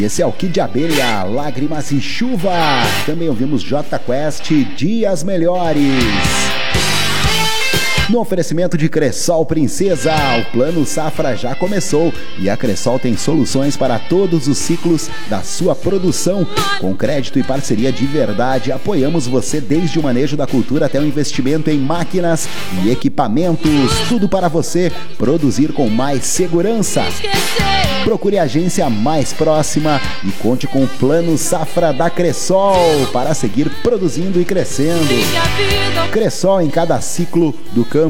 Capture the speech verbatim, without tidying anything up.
E esse é o Kid Abelha, Lágrimas e Chuva. Também ouvimos J Quest, Dias Melhores. No oferecimento de Cressol Princesa, o Plano Safra já começou e a Cressol tem soluções para todos os ciclos da sua produção. Com crédito e parceria de verdade, apoiamos você desde o manejo da cultura até o investimento em máquinas e equipamentos. Tudo para você produzir com mais segurança. Procure a agência mais próxima e conte com o Plano Safra da Cressol para seguir produzindo e crescendo. Cressol em cada ciclo do campo